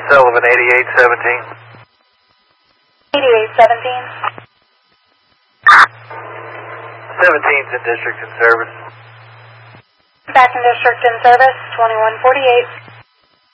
Sullivan, 8817. 8817. 17's in district in service. Back in district in service, 2148.